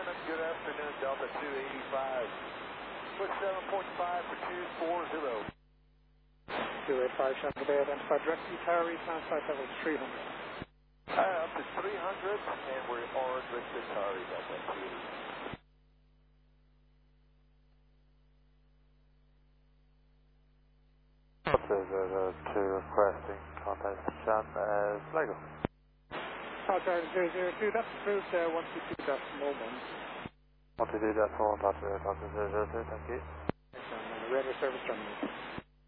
Shannon. Good afternoon, Delta 285. With 7.5 for 240. 285 Shannon Bay, identified directly, tower recon, flight level 300. Up to 300, and we're orange with the tower Delta 285. Two requesting contact Shan as Lego. Tower 002, that's approved 122.1. 122.1, Dr. 002, thank you. Excellent, radar service terminated.